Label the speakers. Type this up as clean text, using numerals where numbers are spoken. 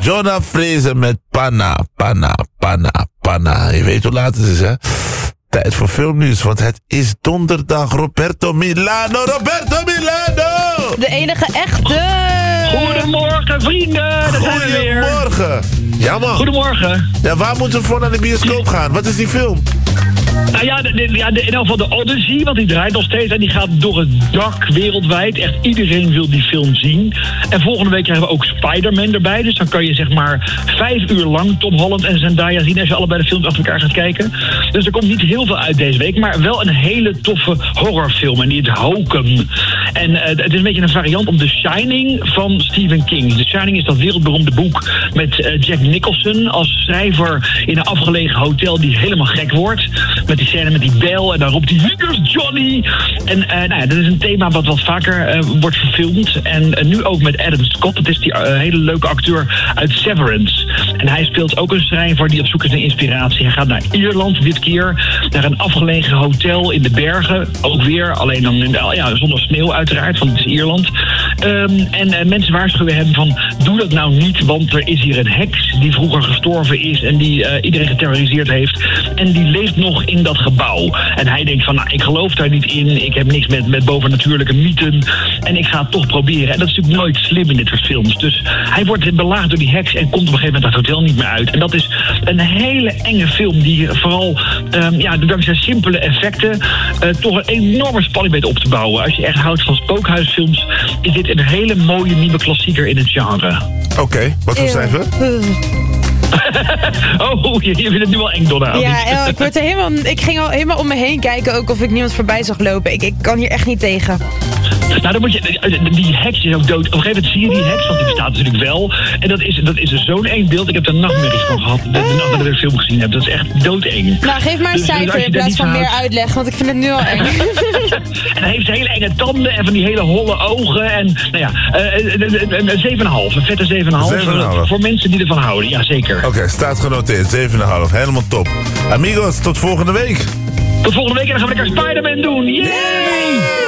Speaker 1: Jonah Fraser met Panna. Je weet hoe laat het is, hè? Tijd voor filmnieuws, want het is donderdag. Roberto Milano!
Speaker 2: De enige echte!
Speaker 3: Goedemorgen, vrienden! Daar zijn we weer.
Speaker 1: Goedemorgen! Ja, man.
Speaker 3: Goedemorgen.
Speaker 1: Ja, waar moeten we voor naar de bioscoop gaan? Wat is die film?
Speaker 3: Nou ja, in ieder geval de Odyssey, want die draait nog steeds en die gaat door het dak wereldwijd. Echt iedereen wil die film zien. En volgende week krijgen we ook Spider-Man erbij. Dus dan kan je zeg maar 5 uur lang Tom Holland en Zendaya zien als je allebei de films achter elkaar gaat kijken. Dus er komt niet heel veel uit deze week, maar wel een hele toffe horrorfilm. En die heet Hokum. En het is een beetje een variant op The Shining van Stephen King. The Shining is dat wereldberoemde boek met Jack Nicholson als schrijver in een afgelegen hotel die helemaal gek wordt. Met die scène met die bel en dan roept hij "Here's Johnny!" En nou ja, dat is een thema wat vaker wordt verfilmd. En nu ook met Adam Scott. Dat is die hele leuke acteur uit Severance. En hij speelt ook een schrijver die op zoek is naar inspiratie. Hij gaat naar Ierland dit keer. Naar een afgelegen hotel in de bergen. Ook weer, alleen dan zonder sneeuw uiteraard, want het is Ierland. En mensen waarschuwen hem van doe dat nou niet, want er is hier een heks die vroeger gestorven is en die iedereen geterroriseerd heeft. En die leeft nog in dat gebouw. En hij denkt van, nou, ik geloof daar niet in. Ik heb niks met bovennatuurlijke mythen. En ik ga het toch proberen. En dat is natuurlijk nooit slim in dit soort films. Dus hij wordt belaagd door die heks en komt op een gegeven moment dat hotel niet meer uit. En dat is een hele enge film die vooral dankzij simpele effecten toch een enorme spanning weet op te bouwen. Als je echt houdt van spookhuisfilms, is dit een hele mooie nieuwe klassieker in het genre.
Speaker 1: Oké, wat voor cijfer?
Speaker 3: Oh, je vindt het nu wel eng, Donna.
Speaker 2: Ja, ik ging al helemaal om me heen kijken, ook of ik niemand voorbij zag lopen. Ik kan hier echt niet tegen.
Speaker 3: Nou, dan moet je, die heks is ook dood. Op een gegeven moment zie je die heks, want die bestaat natuurlijk wel. En dat is zo'n eng beeld. Ik heb er nachtmerries van gehad. De nacht dat ik de film gezien heb. Dat is echt doodeng.
Speaker 2: Nou, geef maar een cijfer in plaats van meer uitleg, want ik vind het nu al eng.
Speaker 3: En hij heeft hele enge tanden en van die hele holle ogen. En nou ja, een 7,5. Een vette 7,5. Voor mensen die ervan houden, ja zeker.
Speaker 1: Oké, staat genoteerd. 7,5. Helemaal top. Amigos, tot volgende week.
Speaker 3: Tot volgende week en dan gaan we lekker Spider-Man doen. Yay!